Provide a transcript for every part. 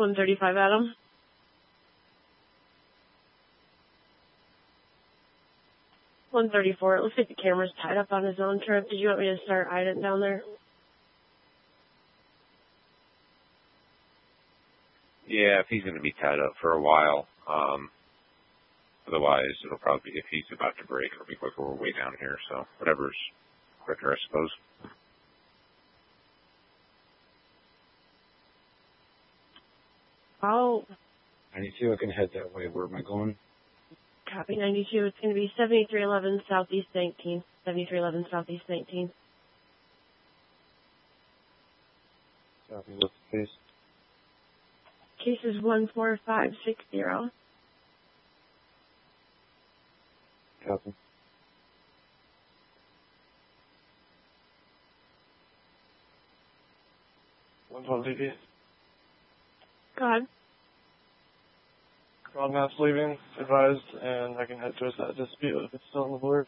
135 Adam. $134. It looks like the camera's tied up on his own trip. Did you want me to start ident down there? Yeah, if he's going to be tied up for a while. Otherwise, it'll probably be, if he's about to break, it'll be quicker. We're way down here, so whatever's quicker, I suppose. Oh. 92, I can head that way. Where am I going? Copy 92. It's going to be 7311 Southeast 19. 7311 Southeast 19. Copy. What's the case? Case is 14560. Copy. DP. Go ahead. Ground maps leaving, advised, and I can head towards that dispute if it's still on the board.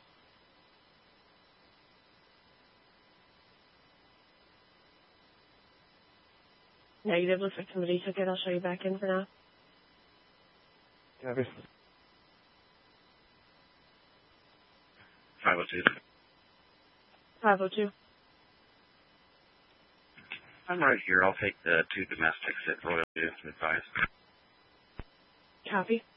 Negative. Looks like somebody took it. I'll show you back in for now. Copy. 502. 502. I'm right here. I'll take the 2 domestics at Royal Advised. Copy.